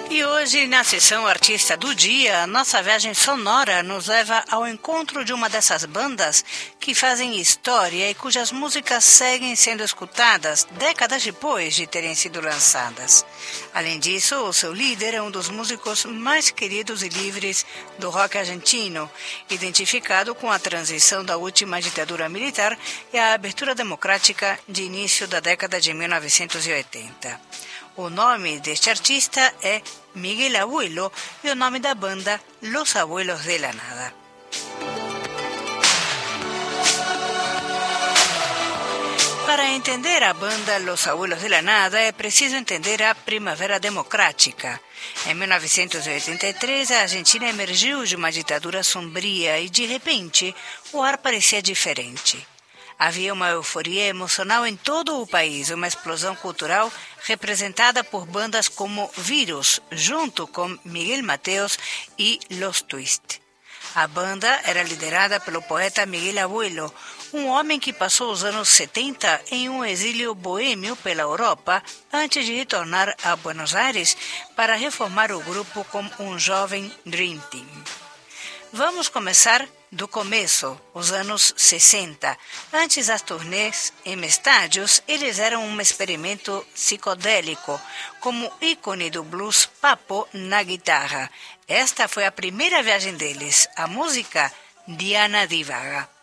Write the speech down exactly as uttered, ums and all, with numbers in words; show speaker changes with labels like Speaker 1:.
Speaker 1: E hoje, na sessão Artista do Dia, nossa viagem sonora nos leva ao encontro de uma dessas bandas que fazem história e cujas músicas seguem sendo escutadas décadas depois de terem sido lançadas. Além disso, o seu líder é um dos músicos mais queridos e livres do rock argentino, identificado com a transição da última ditadura militar e a abertura democrática de início da década de mil novecentos e oitenta. O nome deste artista é Miguel Abuelo e o nome da banda Los Abuelos de la Nada. Para entender a banda Los Abuelos de la Nada é preciso entender a Primavera Democrática. Em mil novecentos e oitenta e três, a Argentina emergiu de uma ditadura sombria e, de repente, o ar parecia diferente. Havia uma euforia emocional em todo o país, uma explosão cultural representada por bandas como Virus, junto com Miguel Mateos e Los Twist. A banda era liderada pelo poeta Miguel Abuelo, um homem que passou os anos setenta em um exílio boêmio pela Europa antes de retornar a Buenos Aires para reformar o grupo como um jovem Dream Team. Vamos começar do começo, os anos sessenta. Antes das turnês em estádios, eles eram um experimento psicodélico, como ícone do blues Papo na guitarra. Esta foi a primeira viagem deles, a música Diana Divaga.